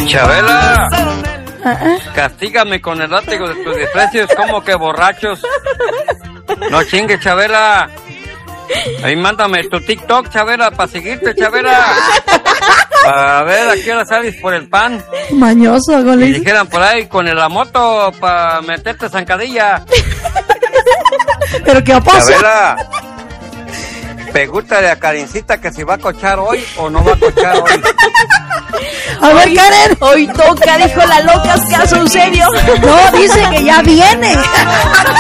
Chabela, castígame con el látigo de tus desprecios, como que borrachos. No chingue, Chabela. Ahí mándame tu TikTok, Chabela, para seguirte, Chabela. A ver, ¿a qué hora sales por el pan? Mañoso, Y Golis. dijeran por ahí con la moto para meterte zancadilla. ¿Pero qué pasa? Chabela, pregúntale a Karencita que si va a cochar hoy o no va a cochar hoy. A ver, Karen. Hoy toca, dijo la loca, ¿caso en serio? No, dice que ya viene.